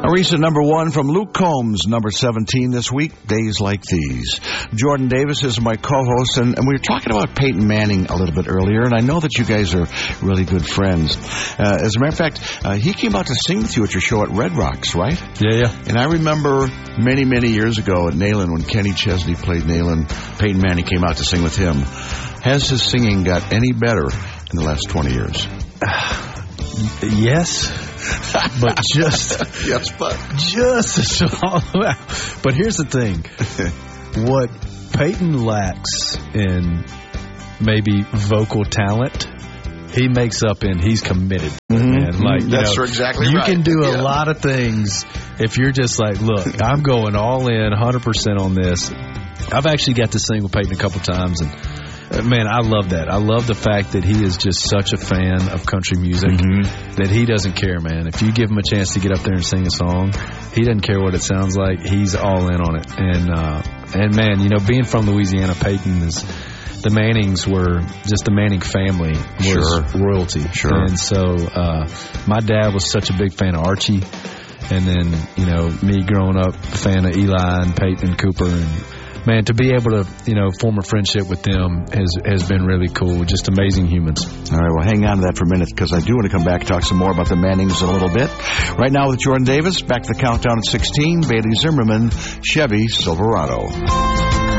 A recent number one from Luke Combs, number 17 this week, Days Like These. Jordan Davis is my co-host, and we were talking about Peyton Manning a little bit earlier, and I know that you guys are really good friends. As a matter of fact, he came out to sing with you at your show at Red Rocks, right? Yeah. And I remember many, many years ago at Nayland, when Kenny Chesney played Nayland, Peyton Manning came out to sing with him. Has his singing got any better in the last 20 years? Yes. But just but here's the thing. What Peyton lacks in maybe vocal talent, he makes up in he's committed. Man. Like, that's exactly right. You can do a lot of things if you're just like, look, I'm going all in 100% on this. I've actually got to sing with Peyton a couple times, and man, I love that. I love the fact that he is just such a fan of country music that he doesn't care, man. If you give him a chance to get up there and sing a song, he doesn't care what it sounds like. He's all in on it. And man, you know, being from Louisiana, Peyton is... The Mannings were just the Manning family was royalty. Sure. And so my dad was such a big fan of Archie. And then, you know, me growing up, a fan of Eli and Peyton and Cooper. And, man, to be able to, you know, form a friendship with them has been really cool. Just amazing humans. All right, well, hang on to that for a minute, because I do want to come back and talk some more about the Mannings in a little bit. Right now with Jordan Davis, back to the countdown at 16, Bailey Zimmerman, Chevy Silverado.